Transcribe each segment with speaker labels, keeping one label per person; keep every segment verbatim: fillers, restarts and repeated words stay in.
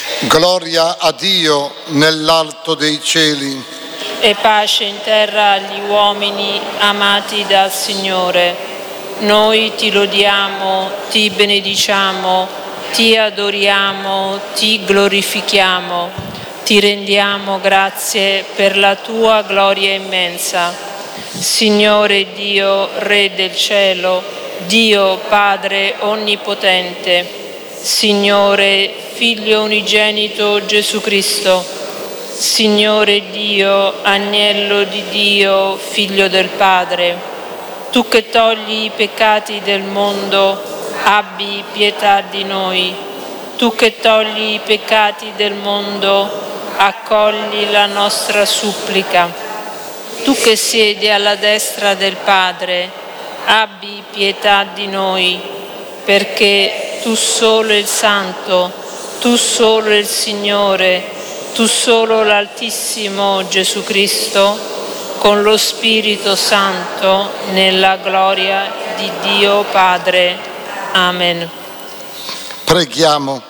Speaker 1: Gloria a Dio nell'alto dei cieli.
Speaker 2: E pace in terra agli uomini amati dal Signore. Noi ti lodiamo, ti benediciamo, ti adoriamo, ti glorifichiamo, ti rendiamo grazie per la tua gloria immensa. Signore Dio, Re del cielo, Dio Padre onnipotente, Signore Figlio unigenito Gesù Cristo, Signore Dio, Agnello di Dio, Figlio del Padre, tu che togli i peccati del mondo, abbi pietà di noi. Tu che togli i peccati del mondo, accogli la nostra supplica. Tu che siedi alla destra del Padre, abbi pietà di noi, perché tu solo il Santo, tu solo il Signore, tu solo l'Altissimo Gesù Cristo, con lo Spirito Santo, nella gloria di Dio Padre. Amen.
Speaker 1: Preghiamo.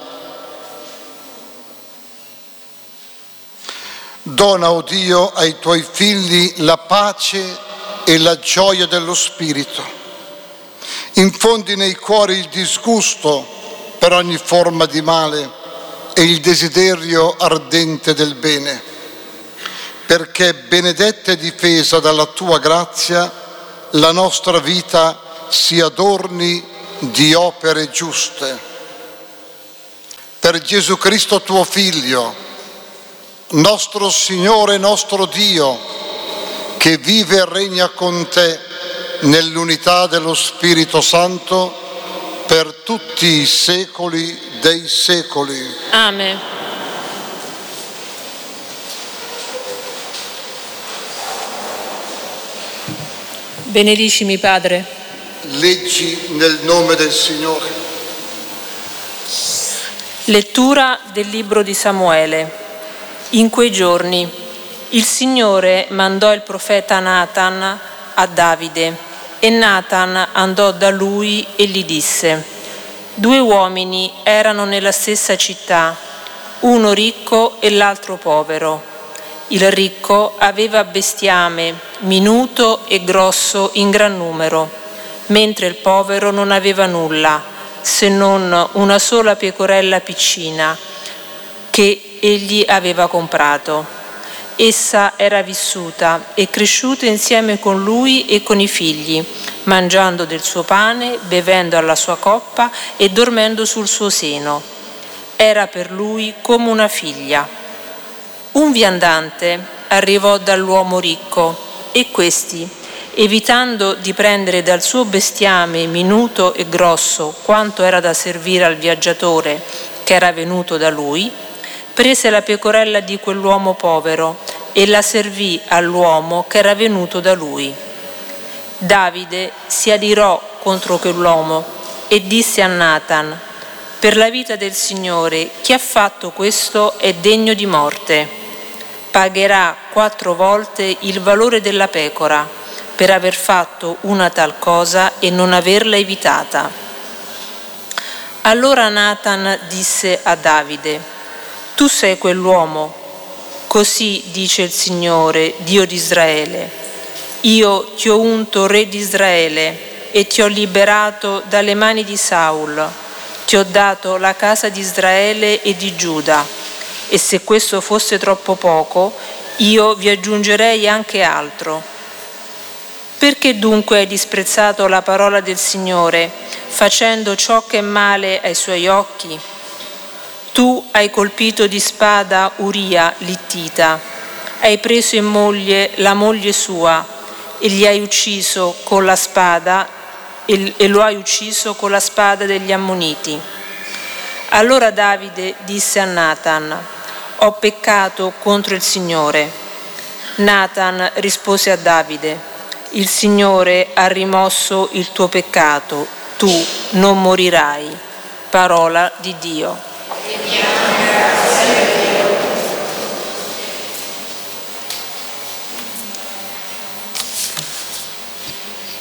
Speaker 1: Dona, o Dio, ai tuoi figli la pace e la gioia dello Spirito. Infondi nei cuori il disgusto per ogni forma di male e il desiderio ardente del bene, perché benedetta e difesa dalla tua grazia la nostra vita si adorni di opere giuste. Per Gesù Cristo tuo Figlio, nostro Signore e nostro Dio, che vive e regna con te nell'unità dello Spirito Santo per tutti i secoli dei secoli.
Speaker 2: Amen. Benedicimi, Padre.
Speaker 1: Leggi nel nome del Signore.
Speaker 2: Lettura del libro di Samuele. In quei giorni il Signore mandò il profeta Natan a Davide, e Natan andò da lui e gli disse: due uomini erano nella stessa città, uno ricco e l'altro povero. Il ricco aveva bestiame, minuto e grosso in gran numero, mentre il povero non aveva nulla, se non una sola pecorella piccina che egli aveva comprato. Essa era vissuta e cresciuta insieme con lui e con i figli, mangiando del suo pane, bevendo alla sua coppa e dormendo sul suo seno. Era per lui come una figlia. Un viandante arrivò dall'uomo ricco e questi, evitando di prendere dal suo bestiame minuto e grosso quanto era da servire al viaggiatore che era venuto da lui, prese la pecorella di quell'uomo povero e la servì all'uomo che era venuto da lui. Davide si adirò contro quell'uomo e disse a Natan: per la vita del Signore, chi ha fatto questo è degno di morte. Pagherà quattro volte il valore della pecora per aver fatto una tal cosa e non averla evitata. Allora Natan disse a Davide: tu sei quell'uomo. Così dice il Signore, Dio di Israele: io ti ho unto re di Israele e ti ho liberato dalle mani di Saul. Ti ho dato la casa di Israele e di Giuda. E se questo fosse troppo poco, io vi aggiungerei anche altro. Perché dunque hai disprezzato la parola del Signore, facendo ciò che è male ai suoi occhi? Tu hai colpito di spada Uria l'Ittita, hai preso in moglie la moglie sua e gli hai ucciso con la spada e, e lo hai ucciso con la spada degli Ammoniti. Allora Davide disse a Natan: ho peccato contro il Signore. Natan rispose a Davide: il Signore ha rimosso il tuo peccato, tu non morirai. Parola di Dio.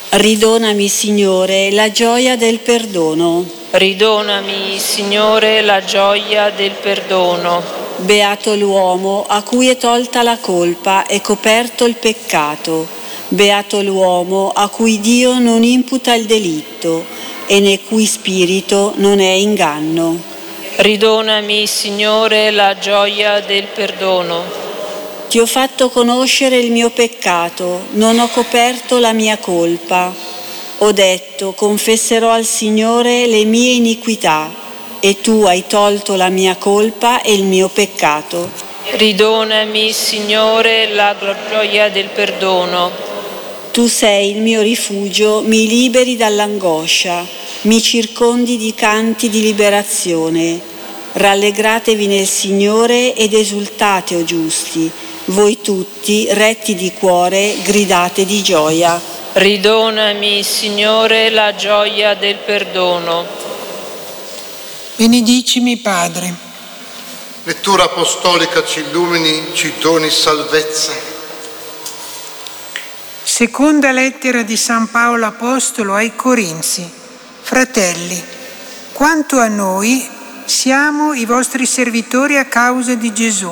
Speaker 3: Ridonami, Signore, la gioia del perdono.
Speaker 2: Ridonami, Signore, la gioia del perdono.
Speaker 3: Beato l'uomo a cui è tolta la colpa e coperto il peccato. Beato l'uomo a cui Dio non imputa il delitto e nel cui spirito non è inganno.
Speaker 2: Ridonami, Signore, la gioia del perdono.
Speaker 3: Ti ho fatto conoscere il mio peccato, non ho coperto la mia colpa. Ho detto, confesserò al Signore le mie iniquità, e tu hai tolto la mia colpa e il mio peccato.
Speaker 2: Ridonami, Signore, la gioia del perdono.
Speaker 3: Tu sei il mio rifugio, mi liberi dall'angoscia, mi circondi di canti di liberazione. Rallegratevi nel Signore ed esultate, o giusti. Voi tutti, retti di cuore, gridate di gioia.
Speaker 2: Ridonami, Signore, la gioia del perdono.
Speaker 4: Benedicimi, Padre.
Speaker 1: Lettura apostolica ci illumini, ci doni salvezza.
Speaker 4: Seconda lettera di San Paolo Apostolo ai Corinzi. Fratelli, quanto a noi, siamo i vostri servitori a causa di Gesù.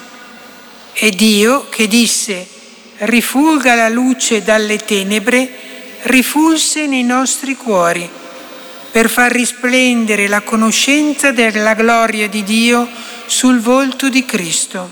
Speaker 4: È Dio che disse: rifulga la luce dalle tenebre, rifulse nei nostri cuori, per far risplendere la conoscenza della gloria di Dio sul volto di Cristo.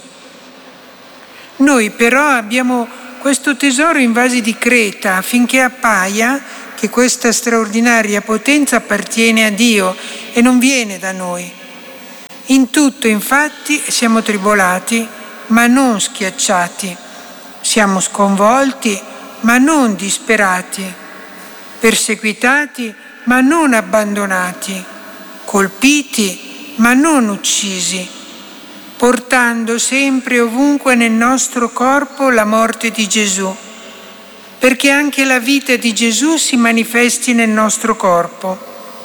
Speaker 4: Noi però abbiamo questo tesoro in vasi di creta, affinché appaia che questa straordinaria potenza appartiene a Dio e non viene da noi. In tutto, infatti, siamo tribolati, ma non schiacciati. Siamo sconvolti, ma non disperati. Perseguitati, ma non abbandonati. Colpiti, ma non uccisi. Portando sempre ovunque nel nostro corpo la morte di Gesù, perché anche la vita di Gesù si manifesti nel nostro corpo.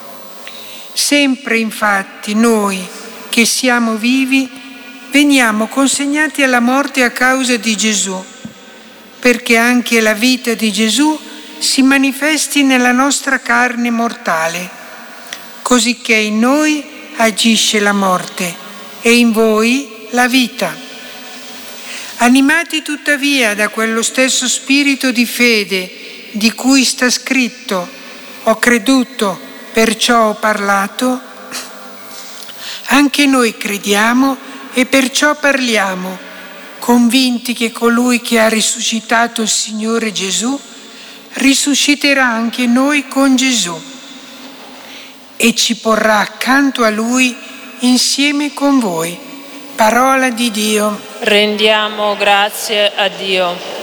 Speaker 4: Sempre, infatti, noi che siamo vivi veniamo consegnati alla morte a causa di Gesù, perché anche la vita di Gesù si manifesti nella nostra carne mortale, cosicché in noi agisce la morte e in voi la vita. Animati tuttavia da quello stesso spirito di fede di cui sta scritto: ho creduto, perciò ho parlato, anche noi crediamo e perciò parliamo, convinti che colui che ha risuscitato il Signore Gesù risusciterà anche noi con Gesù e ci porrà accanto a Lui insieme con voi. Parola di Dio.
Speaker 2: Rendiamo grazie a Dio.